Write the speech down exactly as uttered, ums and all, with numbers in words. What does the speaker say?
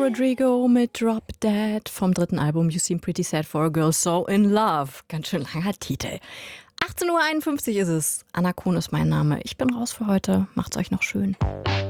Rodrigo mit Drop Dead vom dritten Album You Seem Pretty Sad for a Girl So in Love. Ganz schön langer Titel. achtzehn Uhr einundfünfzig ist es. Anna Kuhn ist mein Name. Ich bin raus für heute. Macht's euch noch schön.